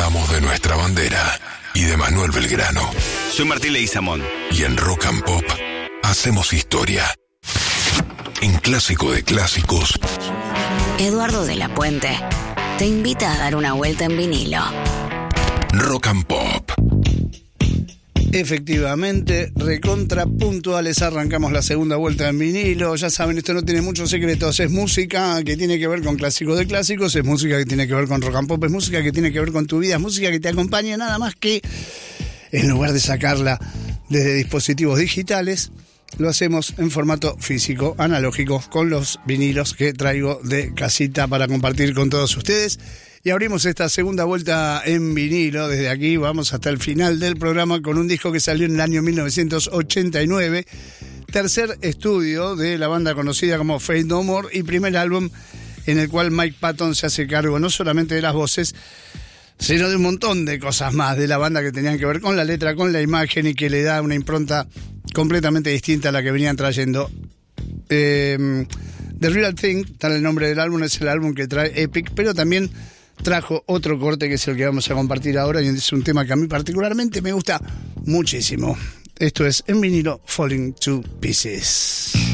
acordamos de nuestra bandera y de Manuel Belgrano. Soy Martín Leguizamón. Y en Rock and Pop hacemos historia. En Clásico de Clásicos, Eduardo de la Puente te invita a dar una vuelta en vinilo. Rock and Pop. Efectivamente, recontra puntuales, arrancamos la segunda vuelta en vinilo. Ya saben, esto no tiene muchos secretos. Es música que tiene que ver con Clásico de Clásicos, es música que tiene que ver con Rock and Pop, es música que tiene que ver con tu vida, es música que te acompaña, nada más que en lugar de sacarla desde dispositivos digitales, lo hacemos en formato físico, analógico, con los vinilos que traigo de casita para compartir con todos ustedes. Y abrimos esta segunda vuelta en vinilo. Desde aquí vamos hasta el final del programa con un disco que salió en el año 1989, tercer estudio de la banda conocida como Faith No More y primer álbum en el cual Mike Patton se hace cargo no solamente de las voces, sino de un montón de cosas más de la banda que tenían que ver con la letra, con la imagen y que le da una impronta completamente distinta a la que venían trayendo. The Real Thing, tal el nombre del álbum, es el álbum que trae Epic, pero también trajo otro corte que es el que vamos a compartir ahora y es un tema que a mí particularmente me gusta muchísimo. Esto es en vinilo, Falling to Pieces.